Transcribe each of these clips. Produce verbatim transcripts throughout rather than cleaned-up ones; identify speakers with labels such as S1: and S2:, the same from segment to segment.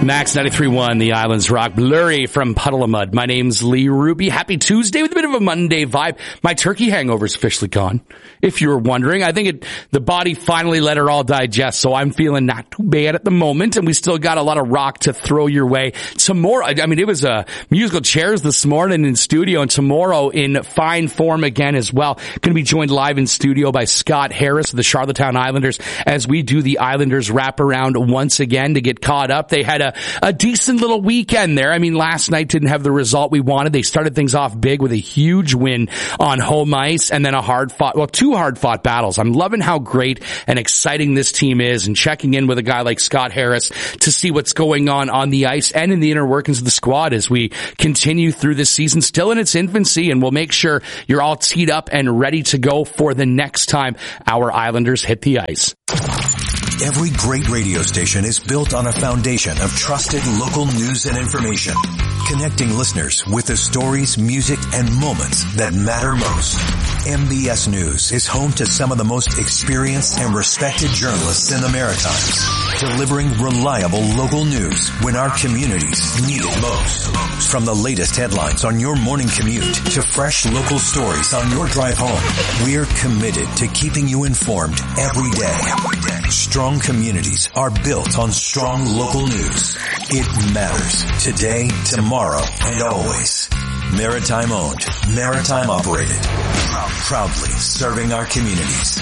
S1: Max ninety-three point one, the Islands Rock. Blurry from Puddle of Mud. My name's Lee Ruby. Happy Tuesday with a bit of a Monday vibe. My turkey hangover's officially gone. If you were wondering, I think it, the body finally let her all digest, so I'm feeling not too bad at the moment, and we still got a lot of rock to throw your way. Tomorrow, I mean, it was a musical chairs this morning in studio, and tomorrow in fine form again as well. Going to be joined live in studio by Scott Harris of the Charlottetown Islanders as we do the Islanders wraparound once again to get caught up. They had a, a decent little weekend there. I mean, last night didn't have the result we wanted. They started things off big with a huge win on home ice and then a hard fought, well, two hard fought battles. I'm loving how great and exciting this team is, and checking in with a guy like Scott Harris to see what's going on on the ice and in the inner workings of the squad as we continue through this season, still in its infancy, and we'll make sure you're all teed up and ready to go for the next time our Islanders hit the ice.
S2: Every great radio station is built on a foundation of trusted local news and information, connecting listeners with the stories, music, and moments that matter most. M B S News is home to some of the most experienced and respected journalists in the Maritimes, delivering reliable local news when our communities need it most. From the latest headlines on your morning commute to fresh local stories on your drive home, we're committed to keeping you informed every day. Strong communities are built on strong local news. It matters today, tomorrow, and always. Maritime owned, maritime operated. Proudly serving our communities.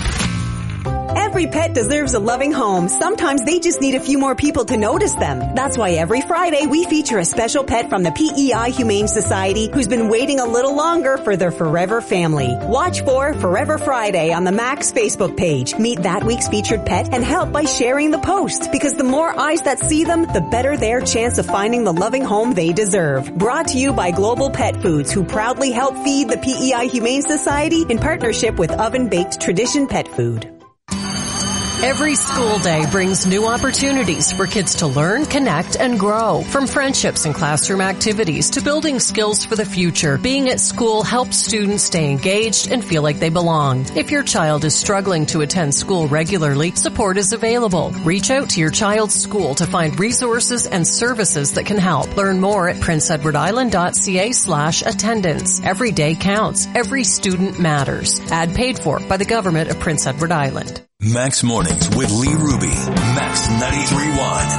S3: Every pet deserves a loving home. Sometimes they just need a few more people to notice them. That's why every Friday we feature a special pet from the P E I Humane Society who's been waiting a little longer for their forever family. Watch for Forever Friday on the Max Facebook page. Meet that week's featured pet and help by sharing the post, because the more eyes that see them, the better their chance of finding the loving home they deserve. Brought to you by Global Pet Foods, who proudly help feed the P E I Humane Society in partnership with Oven Baked Tradition Pet Food.
S4: Every school day brings new opportunities for kids to learn, connect, and grow. From friendships and classroom activities to building skills for the future, being at school helps students stay engaged and feel like they belong. If your child is struggling to attend school regularly, support is available. Reach out to your child's school to find resources and services that can help. Learn more at princeedwardisland.ca slash attendance. Every day counts. Every student matters. Ad paid for by the Government of Prince Edward Island.
S2: Max Mornings with Lee Ruby. Max ninety-three point one.